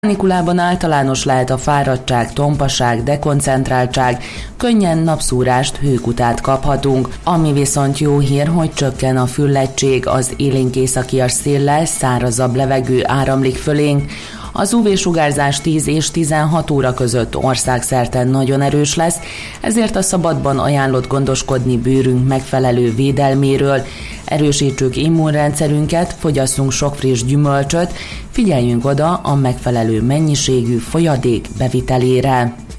Kánikulában általános lehet a fáradtság, tompaság, dekoncentráltság, könnyen napszúrást, hőkutát kaphatunk. Ami viszont jó hír, hogy csökken a fulladtség, az élénk északias széllel szárazabb levegő áramlik fölénk. Az UV-sugárzás 10 és 16 óra között országszerte nagyon erős lesz, ezért a szabadban ajánlott gondoskodni bőrünk megfelelő védelméről. Erősítsük immunrendszerünket, fogyasszunk sok friss gyümölcsöt, figyeljünk oda a megfelelő mennyiségű folyadék bevitelére.